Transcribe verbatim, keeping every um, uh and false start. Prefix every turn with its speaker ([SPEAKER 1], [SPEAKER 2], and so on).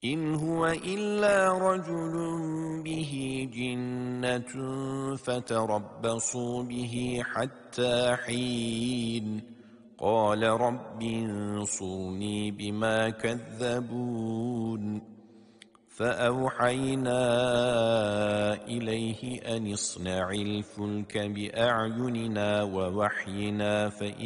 [SPEAKER 1] إن هو إلا رجل به جنة فتربصوا به حتى حين قال رب انصرني بما كذبون فأوحينا إليه أن اصنع الفلك بأعيننا ووحينا فإذا